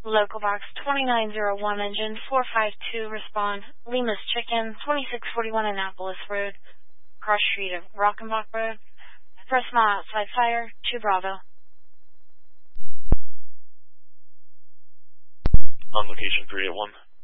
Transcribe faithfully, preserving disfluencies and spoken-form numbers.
Local box two nine zero one, engine four five two, respond. Lima's Chicken, twenty-six forty-one Annapolis Road, cross street of Rockenbach Road. First mile outside fire, two Bravo. On location three eight one.